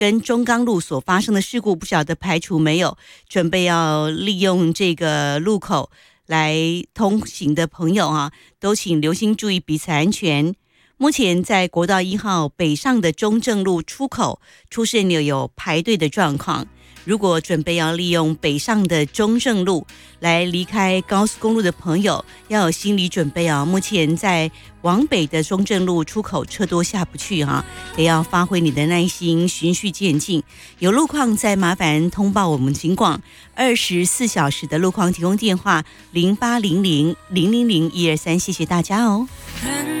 跟中钢路所发生的事故，不晓得排除没有准备要利用这个路口来通行的朋友啊，都请留心注意彼此安全。目前在国道1号北上的中正路出口出现了有排队的状况，如果准备要利用北上的中正路来离开高速公路的朋友，要有心理准备啊！目前在往北的中正路出口车多下不去啊，也要发挥你的耐心，循序渐进。有路况再麻烦通报我们警广24小时的路况提供电话0800000123，谢谢大家哦。